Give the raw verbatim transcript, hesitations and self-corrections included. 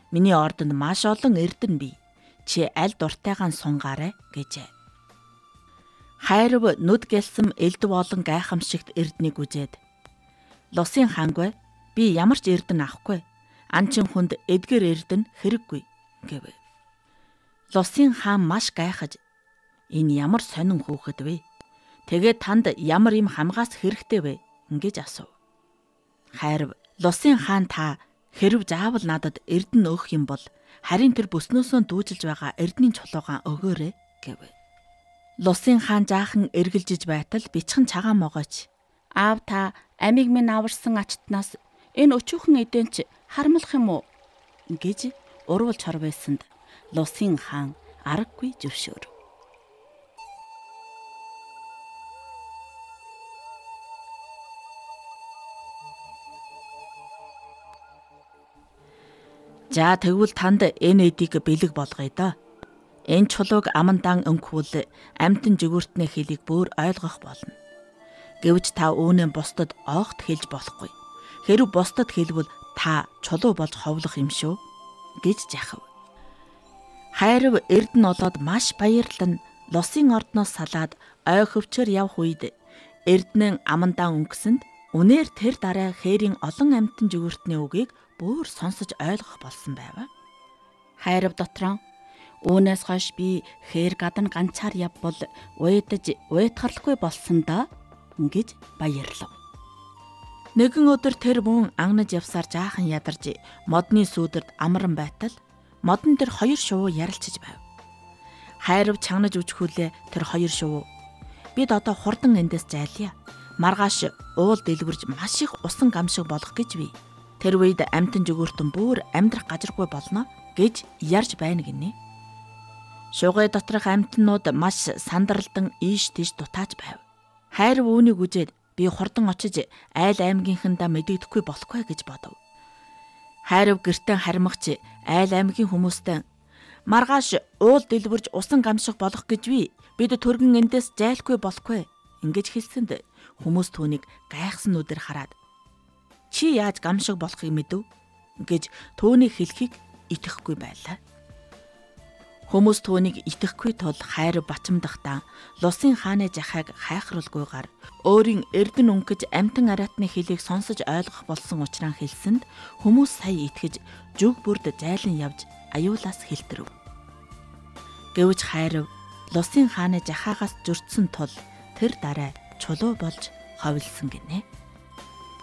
Миний ордонд маш олон эрдэн бий. Чи аль дуртайгаан сунгаарай гэжээ. Хайрав нүд гэлсэм элдв олон гайхамшигт эрднийг үзээд Лусын хаангүй би ямар ч эрдэн авахгүй. Анчин хүнд эдгэр эрдэн хэрэггүй гэв. Лусын хаан маш гайхаж энэ ямар сонин хүүхэд вэ? Тэгээд танд ямар юм хамгаас хэрэгтэй вэ гэж асуув. Хайрав Лусын хаан та хэрв заавал надад эрдэн өгөх юм бол харин тэр бүснөөсөө дүүжилж байгаа эрдний чулуугаан өгөөрэй гэв. Лусын хаан жаахан эргэлжиж байтал бичхэн цагаан могооч. Аав та амийг минь аварсан ачтнаас энэ өчүүхэн эдэнч харамлах юм уу гэж урвалж хорвэсэнд Лусын хаан аргагүй зөвшөөрөв. За тэгвэл танд энэ эдийг бэлэг болгоё доо. Энэ чулууг амандаан өнгөвөл амьтан жигүүртний хэлийг бүр ойлгох болно. Гэвч та үүнээ бусдад огт хэлж болохгүй. Хэрв бусдад хэлбэл та чулуу болж ховлох юм шүү гэж жахав. Хайрав эрдэн олоод маш баярлан Лусын ордноос салаад ой хөвчөр явх үед эрдэнэн амандаан өнгөсөнд үнээр тэр дараа хээрийн олон амьтан жигүүртний үгийг бүр сонсож ойлгох болсон байв. Хайрав дотроо үүнээс хойш би хээр гадна ганцаар явбал уйдаж уйтгарлахгүй болсон да гэж баярлав. Нэгэн өдөр тэр мөн ангнаж явсаар жаахан ядарч модны сүүдэрд амран байтал модон тэр хоёр шувуу ярилцаж байв. Хайрав чанганаж үжихүүлээ тэр хоёр шувуу. Бид одоо хурдан эндээс зайлъя. Маргааш уул дэлгэрж маш их усан гамшиг болох гэж бий. Тэр үед амьтан жигүүртэн бүр амьдрах газаргүй болно гэж ярьж байна гинэ. Шугай доторх амьтнууд маш сандралдан ийш тийш дутааж байв. Хайрав үүнийг үзээд би хурдан очиж айл аймгийнхандаа мэдэгдэхгүй болохгүй гэж бодов. Хайрав гэртээ харимгч айл аймгийн хүмүүстэй маргааш уул дэлбэрж усан гамшиг болох гэж би бид төргөн эндээс зайлхгүй болохгүй ингэж хэлсэнд хүмүүс түүнийг гайхсан нүдээр хараад чи яаж гамшиг болохыг мэдэв гэж түүний хэлхийг итгэхгүй байлаа. Хүмүүс түүнийг итгэхгүй тул хайр бачимдахдаа Лусын хааны жахайг хайхруулгүйгээр өөрийн эрдэн өнгөж амьтан ариатны хэлийг сонсож ойлгох болсон учраас хэлсэнд хүмүүс сая итгэж зүг бүрд зайлан явж аюулаас хэлтэрв. Гэвч хайр Лусын хааны жахаагаас зөрчсөн тул тэр дараа чулуу болж ховлсон гинэ.